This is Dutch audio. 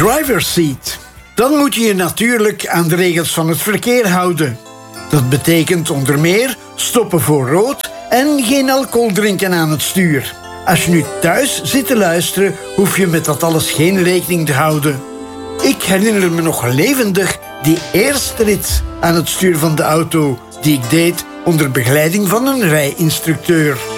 driver's seat. Dan moet je je natuurlijk aan de regels van het verkeer houden. Dat betekent onder meer stoppen voor rood en geen alcohol drinken aan het stuur. Als je nu thuis zit te luisteren, hoef je met dat alles geen rekening te houden. Ik herinner me nog levendig die eerste rit aan het stuur van de auto die ik deed onder begeleiding van een rijinstructeur.